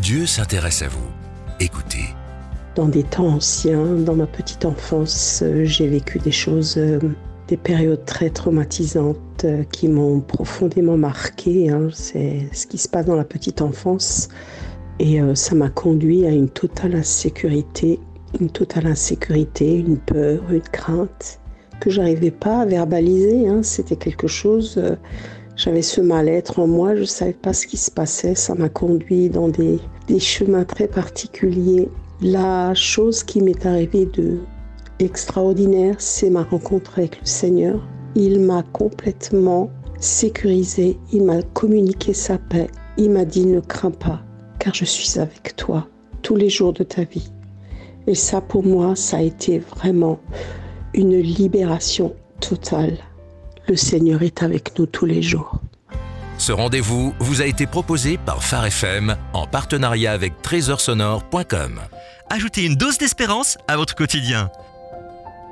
Dieu s'intéresse à vous. Écoutez. Dans des temps anciens, dans ma petite enfance, j'ai vécu des choses, des périodes très traumatisantes qui m'ont profondément marquée. C'est ce qui se passe dans la petite enfance. Et ça m'a conduit à une totale insécurité, une peur, une crainte que j'arrivais pas à verbaliser. C'était quelque chose, j'avais ce mal-être en moi, je savais pas ce qui se passait. Ça m'a conduit dans des chemins très particuliers. La chose qui m'est arrivée de extraordinaire, c'est ma rencontre avec le Seigneur. Il m'a complètement sécurisée, il m'a communiqué sa paix. Il m'a dit « Ne crains pas, car je suis avec toi tous les jours de ta vie ». Et ça, pour moi, ça a été vraiment une libération totale. Le Seigneur est avec nous tous les jours. Ce rendez-vous vous a été proposé par Phare FM en partenariat avec trésorsonore.com. Ajoutez une dose d'espérance à votre quotidien.